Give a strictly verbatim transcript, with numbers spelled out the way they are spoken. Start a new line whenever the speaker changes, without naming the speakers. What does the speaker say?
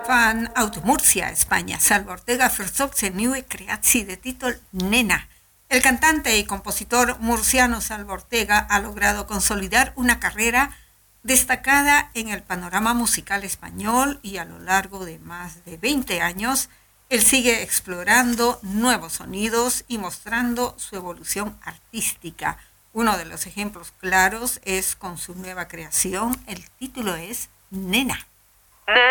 Fan Automurcia, España. Salva Ortega Ferzoc se niue creazzi de títol Nena. El cantante y compositor murciano Salva Ortega ha logrado consolidar una carrera destacada en el panorama musical español y a lo largo de más de veinte años, él sigue explorando nuevos sonidos y mostrando su evolución artística. Uno de los ejemplos claros es con su nueva creación, el título es Nena.